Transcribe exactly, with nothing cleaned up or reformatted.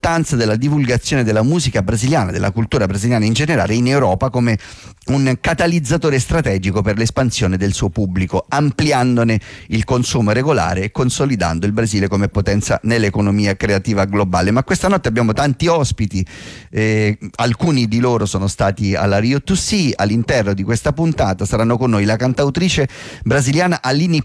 l'importanza della divulgazione della musica brasiliana, della cultura brasiliana in generale in Europa, come un catalizzatore strategico per l'espansione del suo pubblico, ampliandone il consumo regolare e consolidando il Brasile come potenza nell'economia creativa globale. Ma questa notte abbiamo tanti ospiti, eh, alcuni di loro sono stati alla Rio due C. All'interno di questa puntata saranno con noi la cantautrice brasiliana Aline